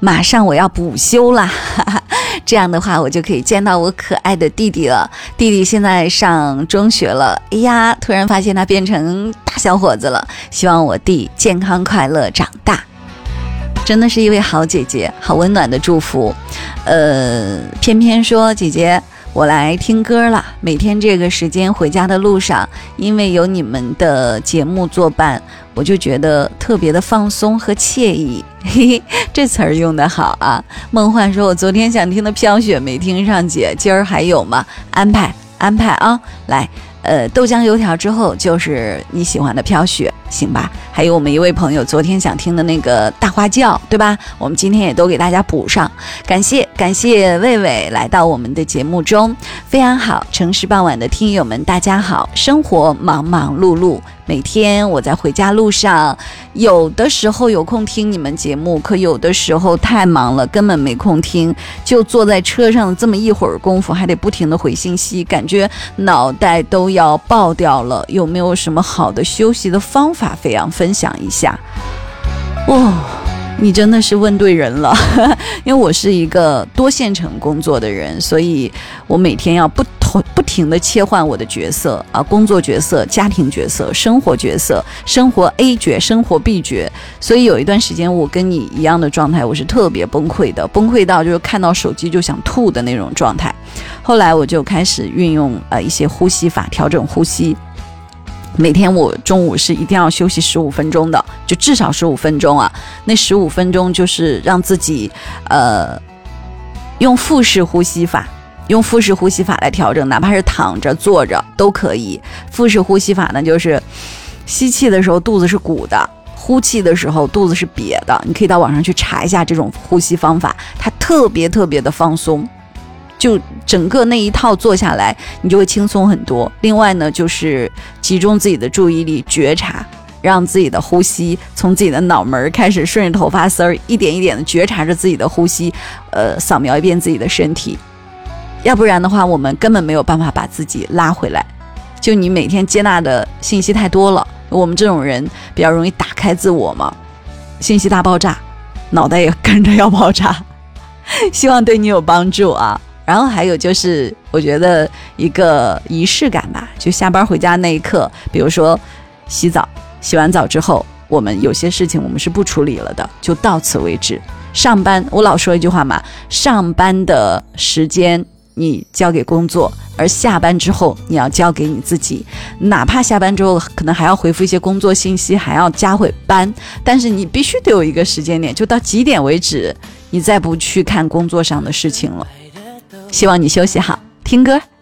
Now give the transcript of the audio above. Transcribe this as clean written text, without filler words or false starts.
马上我要补休啦，这样的话我就可以见到我可爱的弟弟了。弟弟现在上中学了，哎呀，突然发现他变成大小伙子了，希望我弟健康快乐长大。真的是一位好姐姐，好温暖的祝福。偏偏说姐姐我来听歌了，每天这个时间回家的路上，因为有你们的节目作伴，我就觉得特别的放松和惬意。嘿嘿，这词儿用得好啊。梦幻说我昨天想听的飘雪没听上，姐今儿还有吗？安排啊。来，豆浆油条之后就是你喜欢的飘雪，行吧？还有我们一位朋友昨天想听的那个大花轿，对吧？我们今天也都给大家补上。感谢魏魏来到我们的节目中，非常好。城市傍晚的听友们大家好。生活忙忙碌碌，每天我在回家路上，有的时候有空听你们节目，可有的时候太忙了根本没空听，就坐在车上这么一会儿功夫还得不停的回信息，感觉脑袋都要爆掉了。有没有什么好的休息的方法，飞扬分享一下？你真的是问对人了因为我是一个多线程工作的人，所以我每天要不停的切换我的角色啊，工作角色、家庭角色、生活角色，生活 A 角、生活 B 角。所以有一段时间我跟你一样的状态，我是特别崩溃的，崩溃到就是看到手机就想吐的那种状态。后来我就开始运用一些呼吸法，调整呼吸。每天我中午是一定要休息15分钟的，就至少15分钟啊。那15分钟就是让自己用腹式呼吸法来调整，哪怕是躺着坐着都可以。腹式呼吸法呢，就是吸气的时候肚子是鼓的，呼气的时候肚子是瘪的。你可以到网上去查一下这种呼吸方法，它特别的放松，就整个那一套做下来你就会轻松很多。另外呢，就是集中自己的注意力，觉察，让自己的呼吸从自己的脑门开始，顺着头发丝儿一点一点的觉察着自己的呼吸，扫描一遍自己的身体。要不然的话我们根本没有办法把自己拉回来，就你每天接纳的信息太多了，我们这种人比较容易打开自我嘛，信息大爆炸，脑袋也跟着要爆炸希望对你有帮助啊。然后还有就是我觉得一个仪式感吧，就下班回家那一刻，比如说洗澡，洗完澡之后我们有些事情我们是不处理了的，就到此为止。上班我老说一句话嘛，上班的时间你交给工作，而下班之后你要交给你自己。哪怕下班之后可能还要回复一些工作信息，还要加会班，但是你必须得有一个时间点，就到几点为止，你再不去看工作上的事情了。希望你休息好，听歌。